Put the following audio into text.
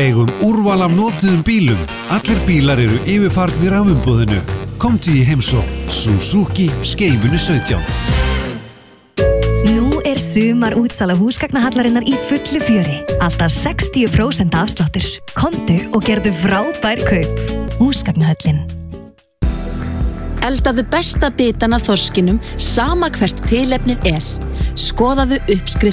eigum úrval af notuðum bílum. Allir bílar eru yfirfarnir af umboðinu. Komdu í heimsókn. Suzuki Skeifunni 17. Nú sumar útsala húsgagnahallarinnar í fullu fjöri. Alltaf 60% afsláttur. Komdu og gerðu frábær kaup. Húsgagnahöllin. Eldaðu besta bitan af þorskinum sama hvert tilefnið er. Skoðaðu uppskrift